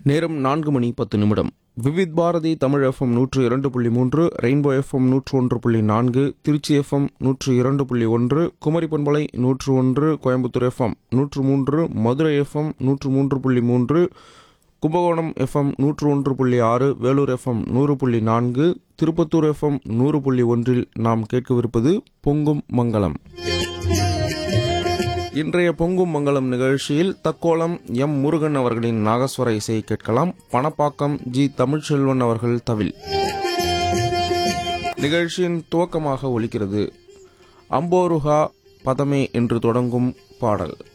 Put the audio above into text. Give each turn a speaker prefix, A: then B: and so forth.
A: நேரம் 4:10. Vividh Bharathi Tamil FM 102.3, rainbow FM 101.4, Trichy FM 102.1, Kumari பண்பலை 101, Coimbatore FM 103, Madurai FM 103.3, Kumbakonam FM 101.6, Vellore FM 100.4, Tirupattur FM 100.1 நாம் கேட்கவிருப்பது பொங்கும் மங்களம். இன்றைய பொங்கும் மங்களம் நிகழ்ச்சியில் தக்கோலம் எம் முருகன் அவர்களின் நாகஸ்வர இசையை கேட்கலாம். பணப்பாக்கம் ஜி தமிழ்ச்செல்வன் அவர்கள் தவில். நிகழ்ச்சியின் துவக்கமாக ஒலிக்கிறது அம்போருஹா பதமே என்று தொடங்கும் பாடல்.